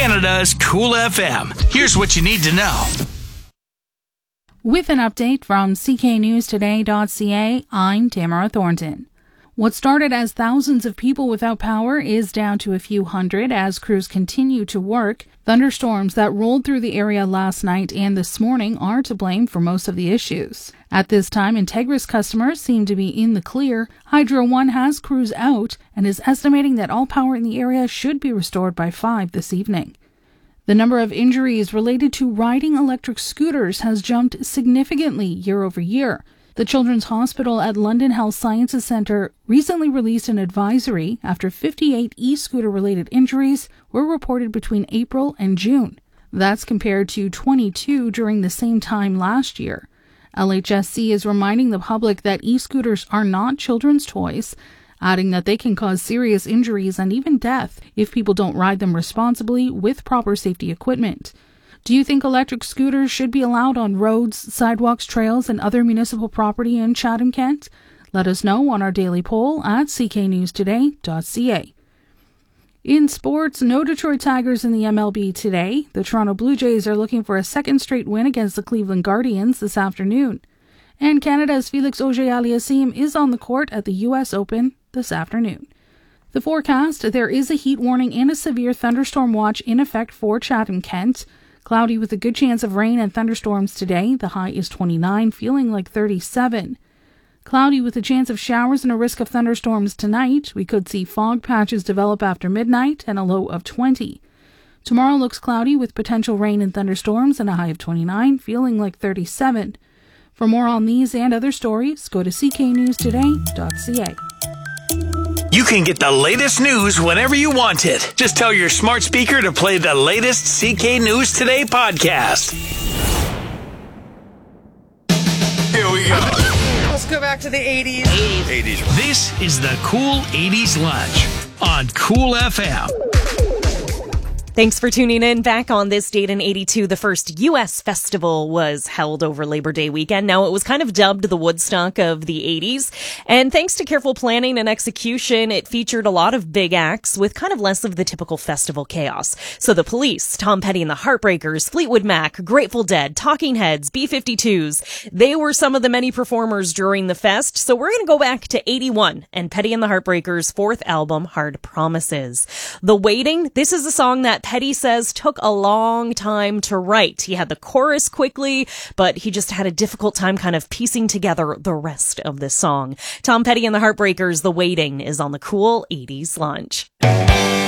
Canada's Cool FM. Here's what you need to know. With an update from cknewstoday.ca, I'm Tamara Thornton. What started as thousands of people without power is down to a few hundred as crews continue to work. Thunderstorms that rolled through the area last night and this morning are to blame for most of the issues. At this time, Integris customers seem to be in the clear. Hydro One has crews out and is estimating that all power in the area should be restored by 5 this evening. The number of injuries related to riding electric scooters has jumped significantly year over year. The Children's Hospital at London Health Sciences Centre recently released an advisory after 58 e-scooter-related injuries were reported between April and June. That's compared to 22 during the same time last year. LHSC is reminding the public that e-scooters are not children's toys, adding that they can cause serious injuries and even death if people don't ride them responsibly with proper safety equipment. Do you think electric scooters should be allowed on roads, sidewalks, trails, and other municipal property in Chatham-Kent? Let us know on our daily poll at cknewstoday.ca. In sports, no Detroit Tigers in the MLB today. The Toronto Blue Jays are looking for a second straight win against the Cleveland Guardians this afternoon. And Canada's Felix Auger-Aliassime is on the court at the U.S. Open this afternoon. The forecast, there is a heat warning and a severe thunderstorm watch in effect for Chatham-Kent. Cloudy with a good chance of rain and thunderstorms today. The high is 29, feeling like 37. Cloudy with a chance of showers and a risk of thunderstorms tonight. We could see fog patches develop after midnight and a low of 20. Tomorrow looks cloudy with potential rain and thunderstorms and a high of 29, feeling like 37. For more on these and other stories, go to cknewstoday.ca. You can get the latest news whenever you want it. Just tell your smart speaker to play the latest CK News Today podcast. Here we go. Let's go back to the 80s. 80s. This is the Cool 80s Lunch on Cool FM. Thanks for tuning in. Back on this date in 82, the first U.S. festival was held over Labor Day weekend. Now, it was kind of dubbed the Woodstock of the 80s. And thanks to careful planning and execution, it featured a lot of big acts with kind of less of the typical festival chaos. So the Police, Tom Petty and the Heartbreakers, Fleetwood Mac, Grateful Dead, Talking Heads, B-52s, they were some of the many performers during the fest. So we're going to go back to 81 and Petty and the Heartbreakers' fourth album, Hard Promises. The Waiting, this is a song that Petty says took a long time to write. He had the chorus quickly, but he just had a difficult time kind of piecing together the rest of this song. Tom Petty and the Heartbreakers, The Waiting, is on the Cool 80s Lunch.